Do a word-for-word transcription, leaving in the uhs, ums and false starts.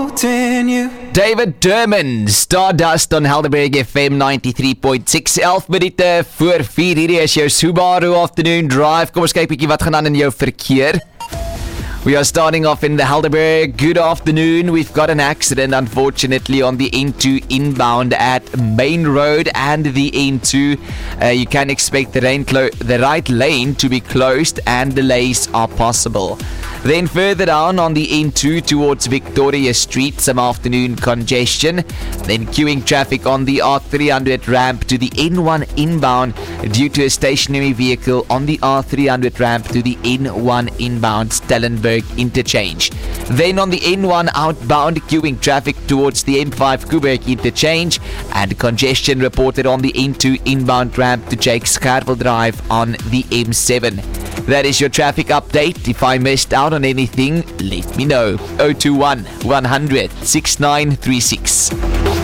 David Durman, Stardust on Helderberg F M ninety-three point six, elf minute voor vier. Hierdie is jou Subaru Afternoon Drive. Kom ons kyk bietjie wat gaan aan in jou verkeer. We are starting off in the Helderberg. Good afternoon. We've got an accident, unfortunately, on the N two inbound at Main Road and the N two. Uh, you can expect the, rain clo- the right lane to be closed and delays are possible. Then further down on the N two towards Victoria Street, some afternoon congestion. Then queuing traffic on the R three hundred ramp to the N one inbound due to a stationary vehicle on the R three hundred ramp to the N one inbound Stellenberg interchange. Then on the N one outbound, queuing traffic towards the M five Kuberg interchange and congestion reported on the N two inbound ramp to Jake Scarville Drive on the M seven. That is your traffic update. If I missed out on anything, let me know. zero two one, one hundred, six nine three six.